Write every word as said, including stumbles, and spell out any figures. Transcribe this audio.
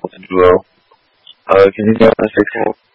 as well. Uh, can you guys fix that?